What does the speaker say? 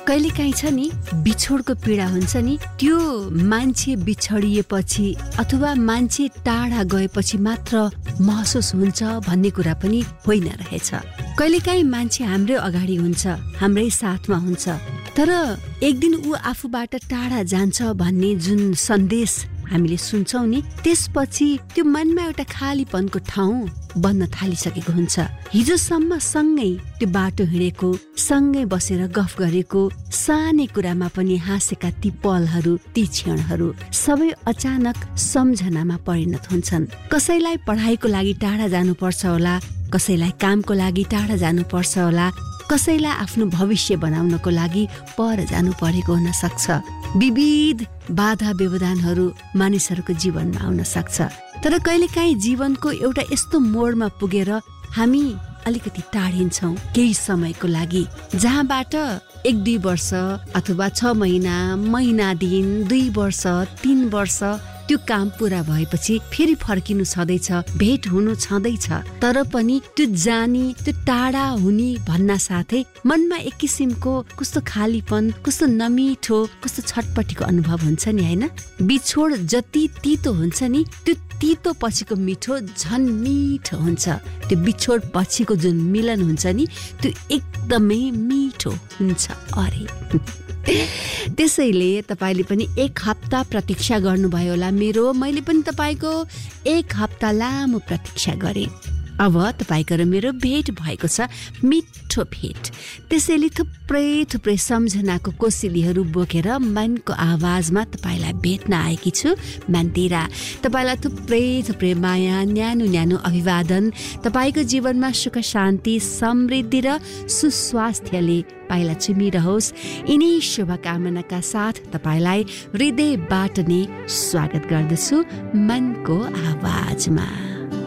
कहिलेकाहीँ छ नि बिछोडको पीडा हुन्छ नि, त्यो मान्छे बिछडिएपछि अथवा मान्छे टाढा गएपछि मात्र महसुस हुन्छ भन्ने कुरा पनि होइन रहेछ। कहिलेकाहीँ मान्छे हाम्रै अगाडि हुन्छ, हाम्रै साथमा हुन्छ, तर एक दिन ऊ आफूबाट टाढा जान्छ भन्ने जुन सन्देश हामीले सुन्छौं नि, त्यसपछि त्यो मनमा एउटा खालीपनको ठाउँ बन्न थालिसकेको हुन्छ। हिजोसम्म सँगै त्यो बाटो हिँडेको, सँगै बसेर गफ गरेको, सानै कुरामा पनि हाँसेका ती पलहरू, ती क्षणहरू सबै अचानक सम्झनामा परिणत हुन्छन्। कसैलाई पढाइको लागि टाढा जानुपर्छ होला, कसैलाई कामको लागि टाढा जानुपर्छ होला, कसैलाई आफ्नो भविष्य बनाउनको लागि पर जानु परेको हुन सक्छ। विविध बाधा व्यवधानहरू मानिसहरूको जीवनमा आउन सक्छ। तर कहिलेकाहीँ जीवनको एउटा यस्तो मोडमा पुगेर हामी अलिकति टाढिन्छौँ केही समयको लागि, जहाँबाट 1-2 वर्ष अथवा 6 महिना दिन, 2 वर्ष 3 वर्ष त्यो काम पूरा भएपछि फेरि फर्किनु छँदैछ, भेट हुनु छँदैछ। तर पनि त्यो जानी, त्यो टाढा हुने भन्न साथै मनमा एक किसिमको कस्तो खालीपन, कस्तो नमिठो, कस्तो छटपटीको अनुभव हुन्छ नि, हैन? बिछोड जति तितो हुन्छ नि, त्यो तितो पछिको मिठो झन् मिठो हुन्छ। त्यो बिछोड पछिको जुन मिलन हुन्छ नि, त्यो एकदमै मिठो हुन्छ। अरे त्यसैले तपाईले पनि 1 हप्ता प्रतीक्षा गर्नुभयो होला मैले पनि तपाईको 1 हप्ता लामो प्रतीक्षा गरे। अब तपाईको र मेरो भेट भएको छ, मिठो भेट। त्यसैले थुप्रै सम्झनाको कोसिलीहरू बोकेर मनको आवाजमा तपाईलाई भेट्न आएकी छु मान्दिरा। तपाईलाई थुप्रै माया, न्यानो अभिवादन। तपाईको जीवनमा सुख शान्ति, समृद्धि र सुस्वास्थ्यले पाइला चुमिरहोस्। यिनै शुभकामनाका साथ तपाईलाई हृदयबाट नै स्वागत गर्दछु मनको आवाजमा।